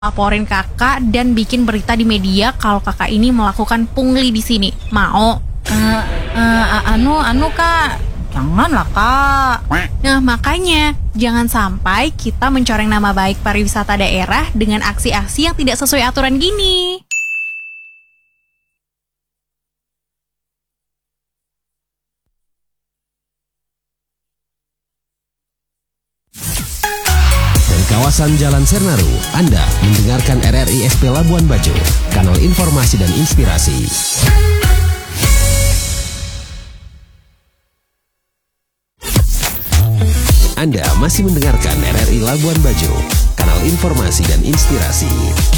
laporin kakak dan bikin berita di media kalau kakak ini melakukan pungli di sini. Mau? Anu kak, janganlah kak. Nah makanya, jangan sampai kita mencoreng nama baik pariwisata daerah dengan aksi-aksi yang tidak sesuai aturan gini. Kawasan Jalan Sernaru, Anda mendengarkan RRI SP Labuan Bajo, kanal informasi dan inspirasi. Anda masih mendengarkan RRI Labuan Bajo, kanal informasi dan inspirasi.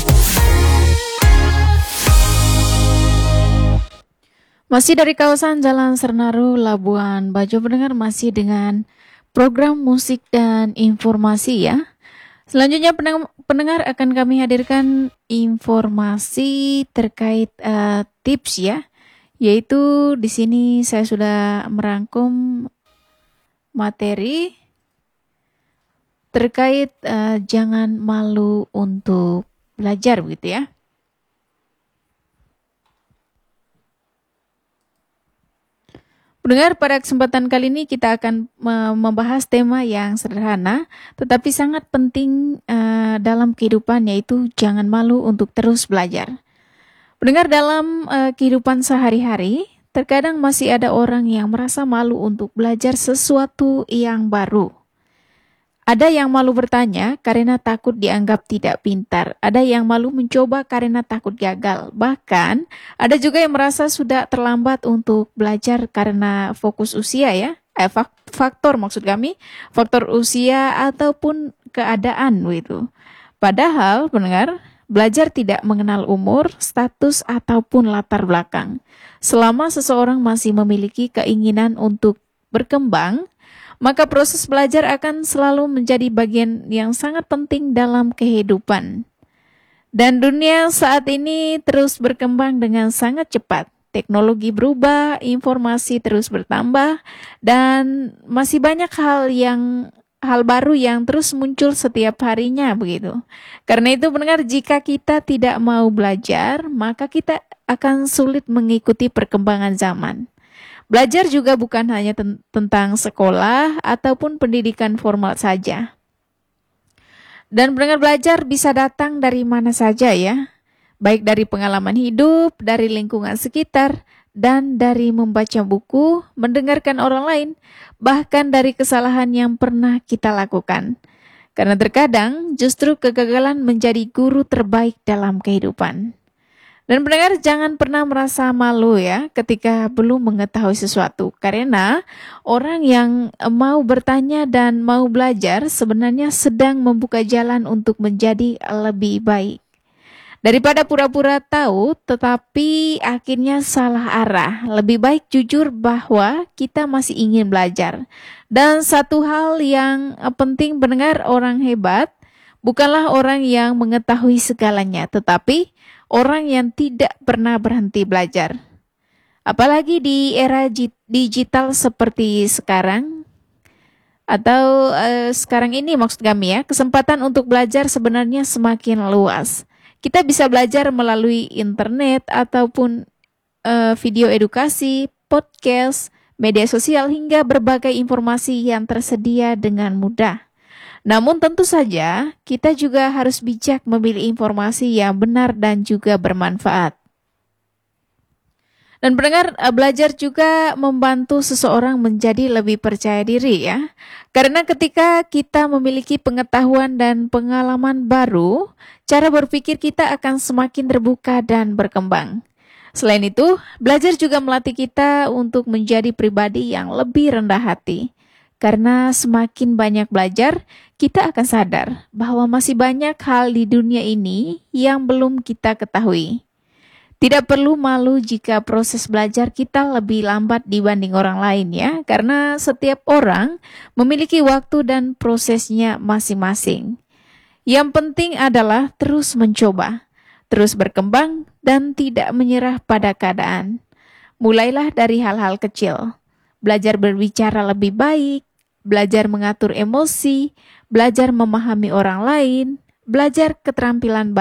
Masih dari kawasan Jalan Sernaru, Labuan Bajo, pendengar masih dengan program musik dan informasi ya. Selanjutnya pendengar akan kami hadirkan informasi terkait tips ya, yaitu di sini saya sudah merangkum materi terkait jangan malu untuk belajar begitu ya. Pendengar, pada kesempatan kali ini kita akan membahas tema yang sederhana tetapi sangat penting dalam kehidupan, yaitu jangan malu untuk terus belajar. Pendengar, dalam kehidupan sehari-hari terkadang masih ada orang yang merasa malu untuk belajar sesuatu yang baru. Ada yang malu bertanya karena takut dianggap tidak pintar. Ada yang malu mencoba karena takut gagal. Bahkan ada juga yang merasa sudah terlambat untuk belajar karena fokus usia ya. Faktor maksud kami, faktor usia ataupun keadaan gitu. Padahal pendengar, belajar tidak mengenal umur, status ataupun latar belakang. Selama seseorang masih memiliki keinginan untuk berkembang, maka proses belajar akan selalu menjadi bagian yang sangat penting dalam kehidupan. Dan dunia saat ini terus berkembang dengan sangat cepat. Teknologi berubah, informasi terus bertambah, dan masih banyak hal baru yang terus muncul setiap harinya begitu. Karena itu pendengar, jika kita tidak mau belajar, maka kita akan sulit mengikuti perkembangan zaman. Belajar juga bukan hanya tentang sekolah ataupun pendidikan formal saja. Dan pendengar, belajar bisa datang dari mana saja ya. Baik dari pengalaman hidup, dari lingkungan sekitar, dan dari membaca buku, mendengarkan orang lain, bahkan dari kesalahan yang pernah kita lakukan. Karena terkadang justru kegagalan menjadi guru terbaik dalam kehidupan. Dan pendengar, jangan pernah merasa malu ya ketika belum mengetahui sesuatu. Karena orang yang mau bertanya dan mau belajar sebenarnya sedang membuka jalan untuk menjadi lebih baik. Daripada pura-pura tahu tetapi akhirnya salah arah, lebih baik jujur bahwa kita masih ingin belajar. Dan satu hal yang penting pendengar, orang hebat bukanlah orang yang mengetahui segalanya, tetapi orang yang tidak pernah berhenti belajar. Apalagi di era digital seperti sekarang, atau sekarang ini maksud kami ya, kesempatan untuk belajar sebenarnya semakin luas. Kita bisa belajar melalui internet ataupun video edukasi, podcast, media sosial, hingga berbagai informasi yang tersedia dengan mudah. Namun tentu saja kita juga harus bijak memilih informasi yang benar dan juga bermanfaat. Dan pendengar, belajar juga membantu seseorang menjadi lebih percaya diri ya. Karena ketika kita memiliki pengetahuan dan pengalaman baru, cara berpikir kita akan semakin terbuka dan berkembang. Selain itu, belajar juga melatih kita untuk menjadi pribadi yang lebih rendah hati. Karena semakin banyak belajar, kita akan sadar bahwa masih banyak hal di dunia ini yang belum kita ketahui. Tidak perlu malu jika proses belajar kita lebih lambat dibanding orang lain ya, karena setiap orang memiliki waktu dan prosesnya masing-masing. Yang penting adalah terus mencoba, terus berkembang, dan tidak menyerah pada keadaan. Mulailah dari hal-hal kecil, belajar berbicara lebih baik, belajar mengatur emosi, belajar memahami orang lain, belajar keterampilan